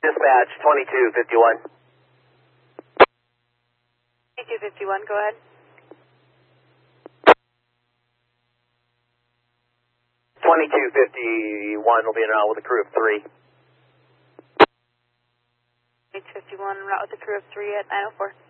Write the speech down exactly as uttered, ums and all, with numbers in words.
Dispatch, twenty-two fifty-one. twenty-two fifty-one, go ahead. twenty-two fifty-one will be in route with a crew of three. twenty-two fifty-one, route with a crew of three at nine oh four.